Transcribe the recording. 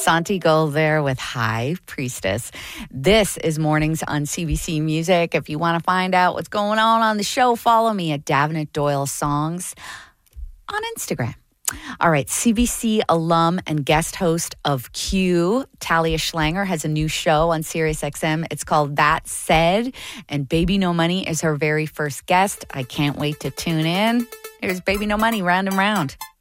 Santi Gold there with High Priestess. This is Mornings on CBC Music. If you want to find out what's going on the show, follow me at Davenant Doyle Songs on Instagram. All right, CBC alum and guest host of Q, Talia Schlanger, has a new show on SiriusXM. It's called That Said, and Baby No Money is her very first guest. I can't wait to tune in. Here's Baby No Money, round and round.